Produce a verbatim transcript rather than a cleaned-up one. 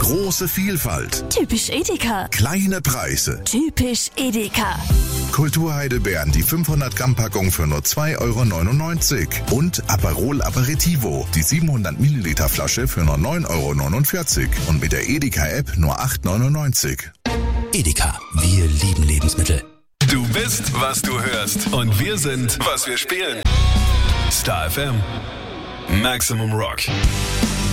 Große Vielfalt. Typisch Edeka. Kleine Preise. Typisch Edeka. Kulturheidelbeeren, die fünfhundert Gramm Packung für nur zwei Euro neunundneunzig. Und Aperol Aperitivo, die siebenhundert Milliliter Flasche für nur neun Euro neunundvierzig. Und mit der Edeka-App nur acht Euro neunundneunzig. Edeka, wir lieben Lebensmittel. Du bist, was du hörst. Und wir sind, was wir spielen. Star F M. Maximum Rock.